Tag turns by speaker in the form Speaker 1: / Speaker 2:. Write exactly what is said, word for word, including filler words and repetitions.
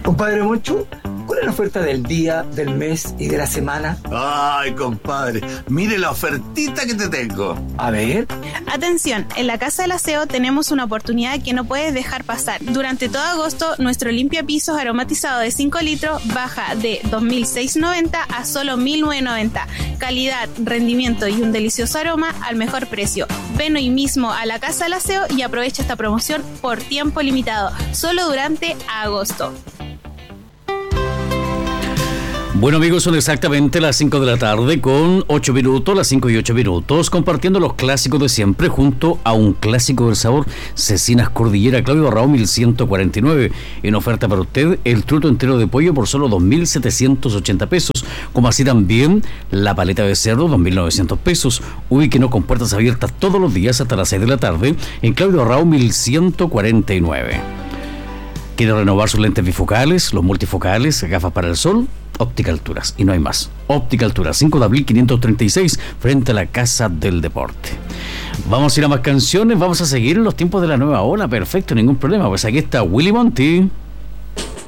Speaker 1: Compadre Moncho, ¿cuál es la oferta del día, del mes y de la semana?
Speaker 2: Ay, compadre, mire la ofertita que te tengo.
Speaker 1: A ver.
Speaker 3: Atención, en la Casa del Aseo tenemos una oportunidad que no puedes dejar pasar. Durante todo agosto, nuestro limpia pisos aromatizado de cinco litros baja de dos mil seiscientos noventa a solo mil novecientos noventa. Calidad, rendimiento y un delicioso aroma al mejor precio. Ven hoy mismo a la Casa del Aseo y aprovecha esta promoción por tiempo limitado, solo durante agosto.
Speaker 4: Bueno amigos, son exactamente las cinco de la tarde con ocho minutos, las cinco y ocho minutos, compartiendo los clásicos de siempre junto a un clásico del sabor, Cecinas Cordillera Claudio Barrao mil ciento cuarenta y nueve. En oferta para usted el truto entero de pollo por solo dos mil setecientos ochenta pesos, como así también la paleta de cerdo dos mil novecientos pesos. Ubíquenos con puertas abiertas todos los días hasta las seis de la tarde en Claudio Barrao mil ciento cuarenta y nueve. ¿Quiere renovar sus lentes bifocales, los multifocales, gafas para el sol? Óptica Alturas, y no hay más. Óptica Alturas, cinco de abril quinientos treinta y seis, frente a la Casa del Deporte. Vamos a ir a más canciones, vamos a seguir en los tiempos de la nueva ola, perfecto, ningún problema. Pues aquí está Willy Monty.